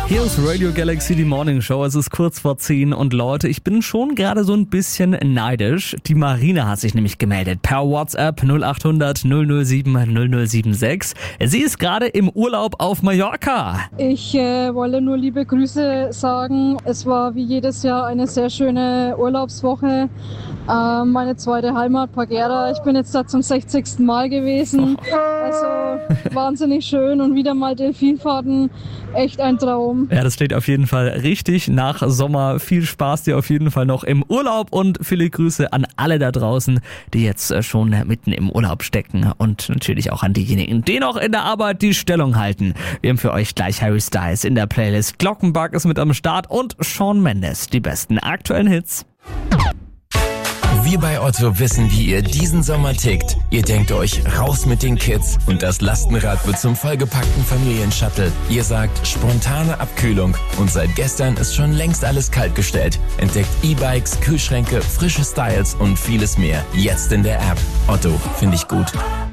Hier ist Radio Galaxy, die Morning Show. Es ist kurz vor 10 und Leute, ich bin schon gerade so ein bisschen neidisch. Die Marina hat sich nämlich gemeldet per WhatsApp 0800 007 0076. Sie ist gerade im Urlaub auf Mallorca. Ich wollte nur liebe Grüße sagen. Es war wie jedes Jahr eine sehr schöne Urlaubswoche. Meine zweite Heimat, Parguera. Ich bin jetzt da zum 60. Mal gewesen. Also wahnsinnig schön und wieder mal Delfinfahrten. Echt ein Traum. Ja, das steht auf jeden Fall richtig nach Sommer. Viel Spaß dir auf jeden Fall noch im Urlaub und viele Grüße an alle da draußen, die jetzt schon mitten im Urlaub stecken und natürlich auch an diejenigen, die noch in der Arbeit die Stellung halten. Wir haben für euch gleich Harry Styles in der Playlist. Glockenbach ist mit am Start und Shawn Mendes, die besten aktuellen Hits. Wir bei Otto wissen, wie ihr diesen Sommer tickt. Ihr denkt euch, raus mit den Kids und das Lastenrad wird zum vollgepackten Familienshuttle. Ihr sagt, spontane Abkühlung und seit gestern ist schon längst alles kaltgestellt. Entdeckt E-Bikes, Kühlschränke, frische Styles und vieles mehr. Jetzt in der App. Otto, finde ich gut.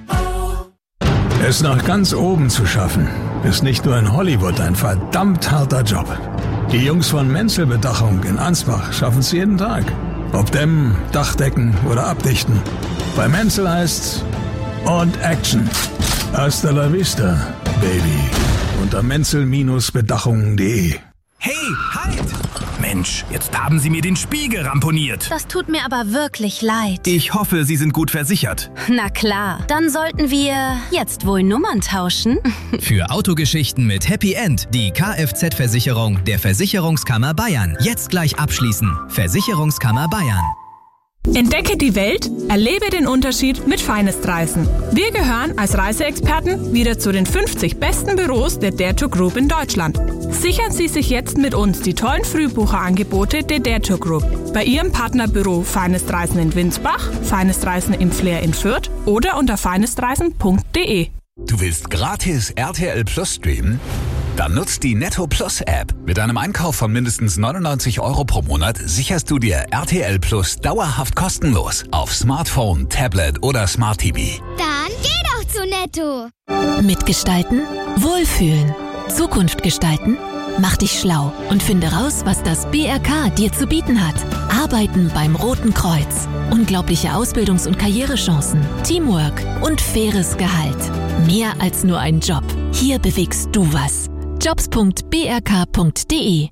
Es nach ganz oben zu schaffen, ist nicht nur in Hollywood ein verdammt harter Job. Die Jungs von Menzel Bedachung in Ansbach schaffen es jeden Tag. Ob dämmen, Dachdecken oder abdichten. Bei Menzel heißt's und Action. Hasta la vista, Baby. Unter menzel-bedachungen.de. Hey, halt! Mensch, jetzt haben Sie mir den Spiegel ramponiert. Das tut mir aber wirklich leid. Ich hoffe, Sie sind gut versichert. Na klar, dann sollten wir jetzt wohl Nummern tauschen. Für Autogeschichten mit Happy End die Kfz-Versicherung der Versicherungskammer Bayern. Jetzt gleich abschließen. Versicherungskammer Bayern. Entdecke die Welt, erlebe den Unterschied mit Finest Reisen. Wir gehören als Reiseexperten wieder zu den 50 besten Büros der Dare to Group in Deutschland. Sichern Sie sich jetzt mit uns die tollen Frühbucherangebote der Dare to Group. Bei Ihrem Partnerbüro Finest Reisen in Winsbach, Finest Reisen im Flair in Fürth oder unter finestreisen.de. Du willst gratis RTL Plus streamen? Dann nutzt die Netto Plus App. Mit einem Einkauf von mindestens 99 € pro Monat sicherst du dir RTL Plus dauerhaft kostenlos auf Smartphone, Tablet oder Smart TV. Dann geh doch zu Netto. Mitgestalten, wohlfühlen, Zukunft gestalten, mach dich schlau und finde raus, was das BRK dir zu bieten hat. Arbeiten beim Roten Kreuz. Unglaubliche Ausbildungs- und Karrierechancen, Teamwork und faires Gehalt. Mehr als nur ein Job. Hier bewegst du was. jobs.brk.de.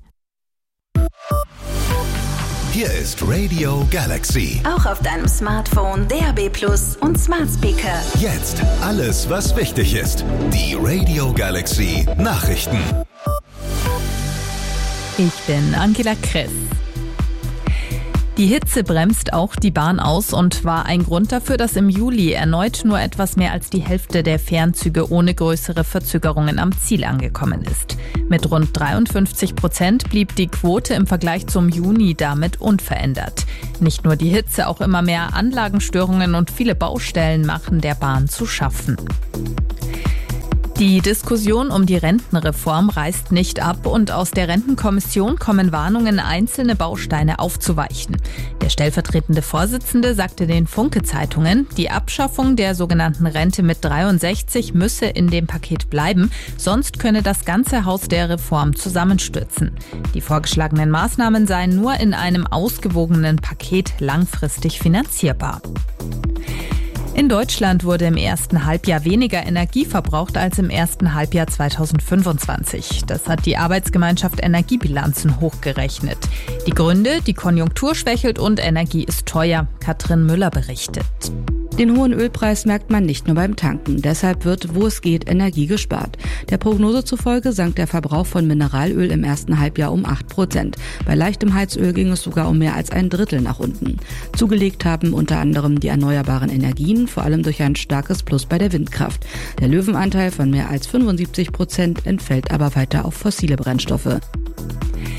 Hier ist Radio Galaxy. Auch auf deinem Smartphone, DAB+ und Smart Speaker. Jetzt alles, was wichtig ist. Die Radio Galaxy Nachrichten. Ich bin Angela Kress. Die Hitze bremst auch die Bahn aus und war ein Grund dafür, dass im Juli erneut nur etwas mehr als die Hälfte der Fernzüge ohne größere Verzögerungen am Ziel angekommen ist. Mit rund 53% blieb die Quote im Vergleich zum Juni damit unverändert. Nicht nur die Hitze, auch immer mehr Anlagenstörungen und viele Baustellen machen der Bahn zu schaffen. Die Diskussion um die Rentenreform reißt nicht ab und aus der Rentenkommission kommen Warnungen, einzelne Bausteine aufzuweichen. Der stellvertretende Vorsitzende sagte den Funke-Zeitungen, die Abschaffung der sogenannten Rente mit 63 müsse in dem Paket bleiben, sonst könne das ganze Haus der Reform zusammenstürzen. Die vorgeschlagenen Maßnahmen seien nur in einem ausgewogenen Paket langfristig finanzierbar. In Deutschland wurde im ersten Halbjahr weniger Energie verbraucht als im ersten Halbjahr 2025. Das hat die Arbeitsgemeinschaft Energiebilanzen hochgerechnet. Die Gründe: die Konjunktur schwächelt und Energie ist teuer. Katrin Müller berichtet. Den hohen Ölpreis merkt man nicht nur beim Tanken. Deshalb wird, wo es geht, Energie gespart. Der Prognose zufolge sank der Verbrauch von Mineralöl im ersten Halbjahr um 8%. Bei leichtem Heizöl ging es sogar um mehr als ein Drittel nach unten. Zugelegt haben unter anderem die erneuerbaren Energien, vor allem durch ein starkes Plus bei der Windkraft. Der Löwenanteil von mehr als 75% entfällt aber weiter auf fossile Brennstoffe.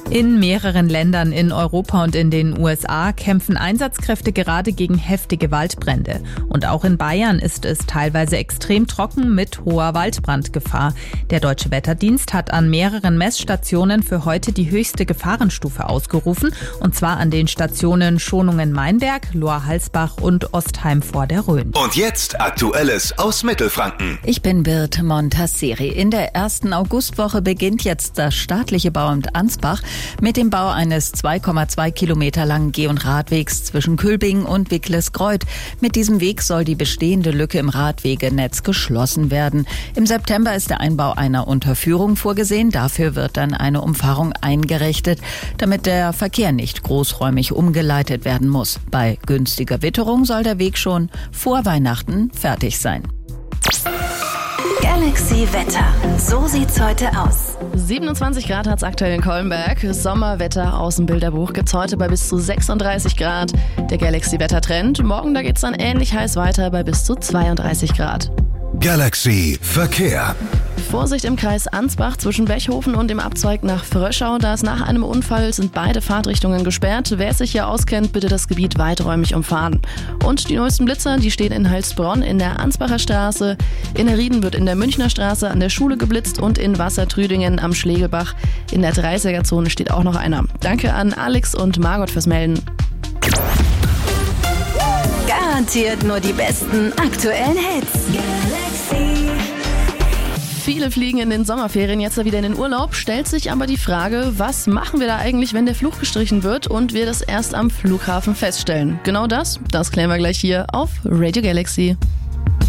In mehreren Ländern in Europa und in den USA kämpfen Einsatzkräfte gerade gegen heftige Waldbrände. Und auch in Bayern ist es teilweise extrem trocken mit hoher Waldbrandgefahr. Der Deutsche Wetterdienst hat an mehreren Messstationen für heute die höchste Gefahrenstufe ausgerufen. Und zwar an den Stationen Schonungen-Meinberg, Lohr-Halsbach und Ostheim vor der Rhön. Und jetzt Aktuelles aus Mittelfranken. Ich bin Birte Montasseri. In der ersten Augustwoche beginnt jetzt das staatliche Bauamt Ansbach mit dem Bau eines 2,2 Kilometer langen Geh- und Radwegs zwischen Külbingen und Wicklesgreuth. Mit diesem Weg soll die bestehende Lücke im Radwegenetz geschlossen werden. Im September ist der Einbau einer Unterführung vorgesehen. Dafür wird dann eine Umfahrung eingerichtet, damit der Verkehr nicht großräumig umgeleitet werden muss. Bei günstiger Witterung soll der Weg schon vor Weihnachten fertig sein. Galaxy Wetter. So sieht's heute aus. 27 Grad hat's aktuell in Kolmberg. Sommerwetter aus dem Bilderbuch gibt's heute bei bis zu 36 Grad. Der Galaxy Wettertrend. Morgen, da geht's dann ähnlich heiß weiter bei bis zu 32 Grad. Galaxy Verkehr. Vorsicht im Kreis Ansbach zwischen Bechhofen und dem Abzweig nach Fröschau. Da es nach einem Unfall sind beide Fahrtrichtungen gesperrt. Wer sich hier auskennt, bitte das Gebiet weiträumig umfahren. Und die neuesten Blitzer, die stehen in Heilsbronn in der Ansbacher Straße. In der Rieden wird in der Münchner Straße an der Schule geblitzt und in Wassertrüdingen am Schlegelbach. In der 30er-Zone steht auch noch einer. Danke an Alex und Margot fürs Melden. Garantiert nur die besten aktuellen Hits. Galaxy. Viele fliegen in den Sommerferien jetzt wieder in den Urlaub, stellt sich aber die Frage, was machen wir da eigentlich, wenn der Flug gestrichen wird und wir das erst am Flughafen feststellen? Genau das klären wir gleich hier auf Radio Galaxy.